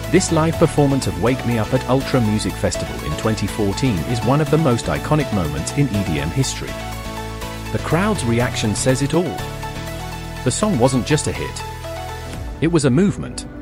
This live performance of Wake Me Up at Ultra Music Festival in 2014 is one of the most iconic moments in EDM history. The crowd's reaction says it all. The song wasn't just a hit. It was a movement.